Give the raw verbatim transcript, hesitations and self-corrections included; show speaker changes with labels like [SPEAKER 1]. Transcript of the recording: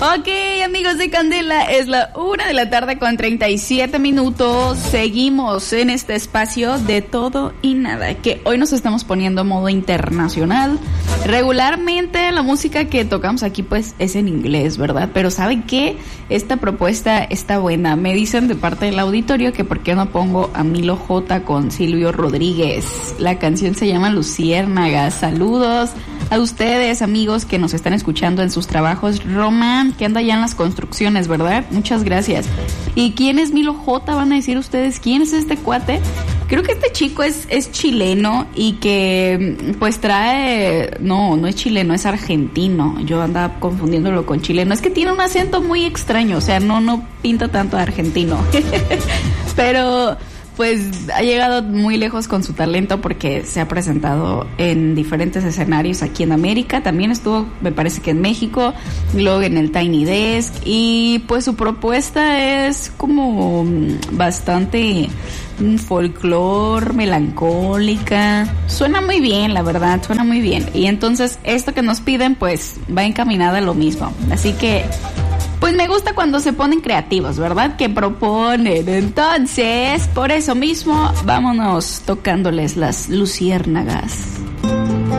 [SPEAKER 1] Ok, amigos de Candela, es la una de la tarde con treinta y siete minutos. Seguimos en este espacio de todo y nada, que hoy nos estamos poniendo en modo internacional. Regularmente la música que tocamos aquí pues es en inglés, ¿verdad? Pero ¿saben qué? Esta propuesta está buena. Me dicen de parte del auditorio que por qué no pongo a Milo J con Silvio Rodríguez. La canción se llama Luciérnagas. Saludos a ustedes, amigos que nos están escuchando en sus trabajos. Román, que anda ya en las construcciones, ¿verdad? Muchas gracias. ¿Y quién es Milo J? Van a decir ustedes, ¿quién es este cuate? Creo que este chico es, es chileno y que pues trae... No, no es chileno, es argentino. Yo andaba confundiéndolo con chileno. Es que tiene un acento muy extraño, o sea, no, no pinta tanto a argentino. Pero... pues ha llegado muy lejos con su talento porque se ha presentado en diferentes escenarios aquí en América. También estuvo, me parece que en México, luego en el Tiny Desk. Y pues su propuesta es como bastante folclore, melancólica. Suena muy bien, la verdad, suena muy bien. Y entonces esto que nos piden pues va encaminada a lo mismo. Así que... pues me gusta cuando se ponen creativos, ¿verdad? Que proponen. Entonces, por eso mismo, vámonos tocándoles las luciérnagas.